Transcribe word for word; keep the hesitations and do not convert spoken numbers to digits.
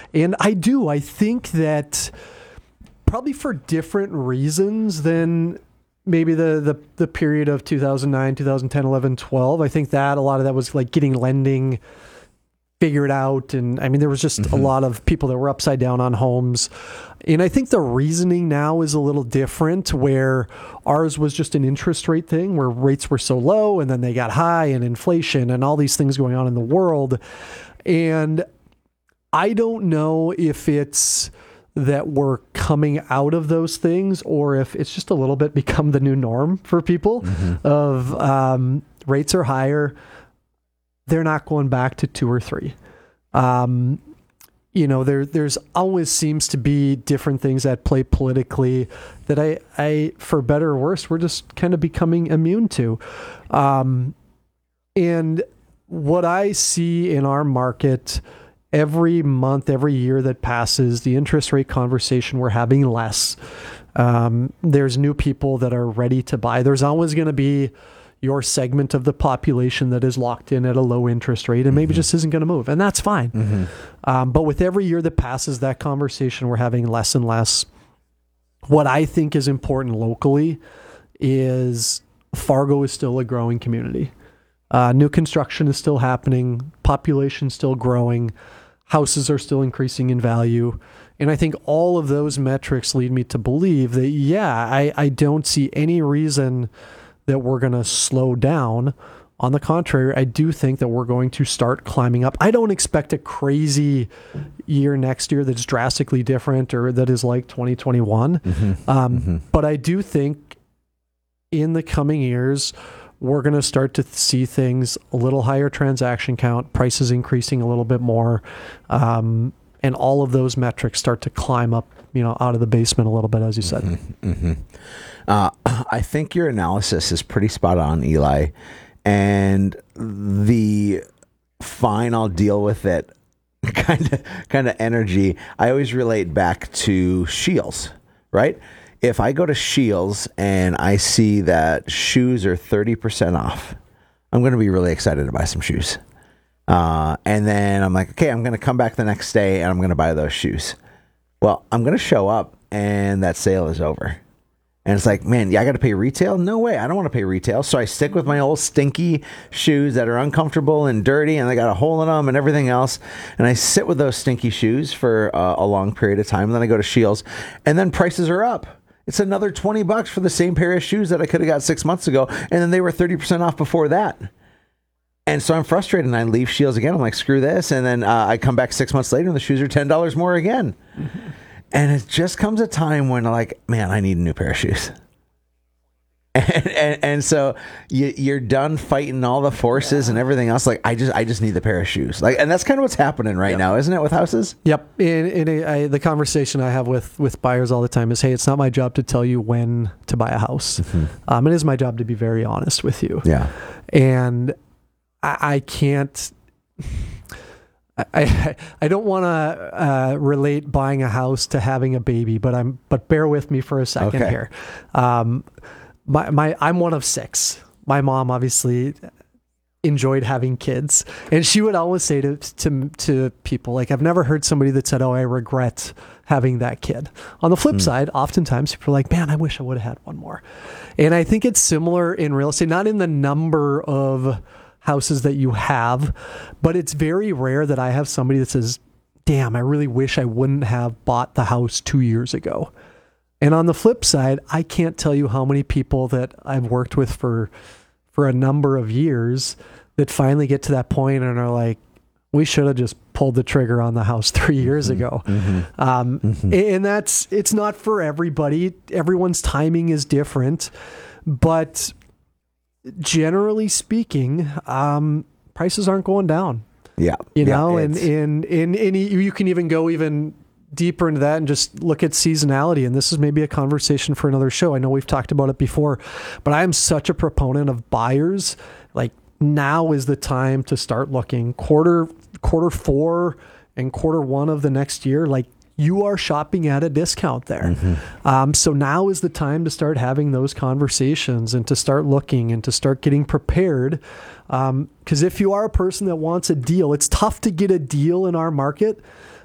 And I do. I think that probably for different reasons than maybe the, the, the period of two thousand nine, two thousand ten, eleven, twelve. I think that a lot of that was like getting lending figured out. And I mean, there was just mm-hmm. a lot of people that were upside down on homes. And I think the reasoning now is a little different, where ours was just an interest rate thing where rates were so low and then they got high, and inflation and all these things going on in the world. And I don't know if it's that we're coming out of those things or if it's just a little bit become the new norm for people mm-hmm. of um, rates are higher. They're not going back to two or three. Um, you know, there, there's always seems to be different things at play politically that I, I, for better or worse, we're just kind of becoming immune to. Um, and what I see in our market every month, every year that passes, the interest rate conversation we're having less. Um, there's new people that are ready to buy. There's always going to be your segment of the population that is locked in at a low interest rate and maybe mm-hmm. just isn't going to move. And that's fine. Mm-hmm. Um, but with every year that passes, that conversation we're having less and less. What I think is important locally is Fargo is still a growing community. Uh, new construction is still happening. Population still growing. Houses are still increasing in value. And I think all of those metrics lead me to believe that, yeah, I, I don't see any reason that we're going to slow down. On the contrary, I do think that we're going to start climbing up. I don't expect a crazy year next year that's drastically different or that is like twenty twenty-one. Mm-hmm. Um, mm-hmm. But I do think in the coming years, we're going to start to see things a little higher transaction count, prices increasing a little bit more, um, and all of those metrics start to climb up, you know, out of the basement a little bit, as you said. Mm-hmm. Mm-hmm. Uh, I think your analysis is pretty spot on, Eli, and the fine, I'll deal with it kind of kind of energy. I always relate back to Scheels, right? If I go to Scheels and I see that shoes are thirty percent off, I'm going to be really excited to buy some shoes. Uh, and then I'm like, okay, I'm going to come back the next day and I'm going to buy those shoes. Well, I'm going to show up and that sale is over. And it's like, man, yeah, I got to pay retail? No way. I don't want to pay retail. So I stick with my old stinky shoes that are uncomfortable and dirty and they got a hole in them and everything else. And I sit with those stinky shoes for uh, a long period of time. And then I go to Scheels and then prices are up. It's another twenty bucks for the same pair of shoes that I could have got six months ago. And then they were thirty percent off before that. And so I'm frustrated and I leave Scheels again. I'm like, screw this. And then uh, I come back six months later and the shoes are ten dollars more again. Mm-hmm. And it just comes a time when I'm like, man, I need a new pair of shoes. And, and, and so you, you're done fighting all the forces yeah. and everything else. Like, I just I just need the pair of shoes. Like, and that's kind of what's happening right yep. now, isn't it, with houses? Yep. And, and I, the conversation I have with, with buyers all the time is, hey, it's not my job to tell you when to buy a house. Mm-hmm. Um, it is my job to be very honest with you. Yeah. And I, I can't... I I don't want to uh, relate buying a house to having a baby, but I'm but bear with me for a second okay. here. Um, my my I'm one of six. My mom obviously enjoyed having kids, and she would always say to to to people, like, I've never heard somebody that said, "Oh, I regret having that kid." On the flip mm. side, oftentimes people are like, "Man, I wish I would have had one more." And I think it's similar in real estate, not in the number of houses that you have, but it's very rare that I have somebody that says, damn, I really wish I wouldn't have bought the house two years ago. And on the flip side, I can't tell you how many people that I've worked with for for a number of years that finally get to that point and are like, we should have just pulled the trigger on the house three years mm-hmm, ago. Mm-hmm, um, mm-hmm. And that's, it's not for everybody. Everyone's timing is different, but generally speaking, um, prices aren't going down. Yeah. You yeah, know, and, and, and, and you can even go even deeper into that and just look at seasonality. And this is maybe a conversation for another show. I know we've talked about it before, but I am such a proponent of buyers. Like, now is the time to start looking. Quarter, quarter four and quarter one of the next year, like, you are shopping at a discount there. Mm-hmm. Um, so now is the time to start having those conversations and to start looking and to start getting prepared. Um, 'cause if you are a person that wants a deal, it's tough to get a deal in our market